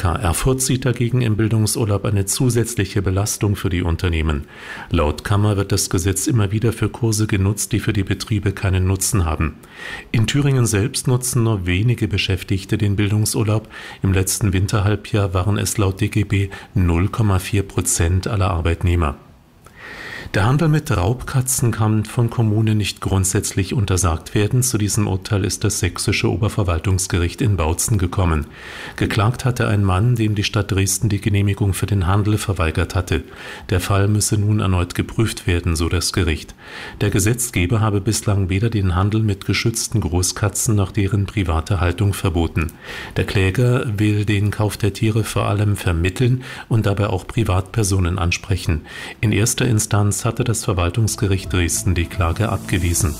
IHK Erfurt sieht dagegen im Bildungsurlaub eine zusätzliche Belastung für die Unternehmen. Laut Kammer wird das Gesetz immer wieder für Kurse genutzt, die für die Betriebe keinen Nutzen haben. In Thüringen selbst nutzen nur wenige Beschäftigte den Bildungsurlaub. Im letzten Winterhalbjahr waren es laut DGB 0,4% aller Arbeitnehmer. Der Handel mit Raubkatzen kann von Kommunen nicht grundsätzlich untersagt werden. Zu diesem Urteil ist das Sächsische Oberverwaltungsgericht in Bautzen gekommen. Geklagt hatte ein Mann, dem die Stadt Dresden die Genehmigung für den Handel verweigert hatte. Der Fall müsse nun erneut geprüft werden, so das Gericht. Der Gesetzgeber habe bislang weder den Handel mit geschützten Großkatzen noch deren private Haltung verboten. Der Kläger will den Kauf der Tiere vor allem vermitteln und dabei auch Privatpersonen ansprechen. In erster Instanz hatte das Verwaltungsgericht Dresden die Klage abgewiesen.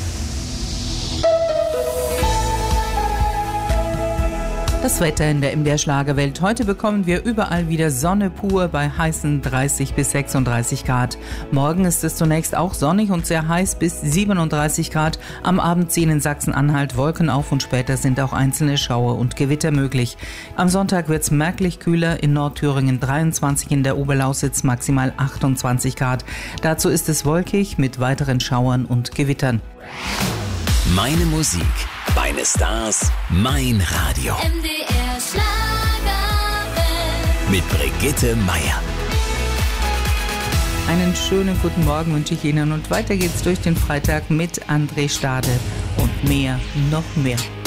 Das Wetter in der MDR Schlagerwelt. Heute bekommen wir überall wieder Sonne pur bei heißen 30 bis 36 Grad. Morgen ist es zunächst auch sonnig und sehr heiß bis 37 Grad. Am Abend ziehen in Sachsen-Anhalt Wolken auf und später sind auch einzelne Schauer und Gewitter möglich. Am Sonntag wird es merklich kühler, in Nordthüringen 23, in der Oberlausitz maximal 28 Grad. Dazu ist es wolkig mit weiteren Schauern und Gewittern. Meine Musik, meine Stars, mein Radio. MDR Schlagerwelt. Mit Brigitte Meier. Einen schönen guten Morgen wünsche ich Ihnen und weiter geht's durch den Freitag mit André Stade und mehr, noch mehr.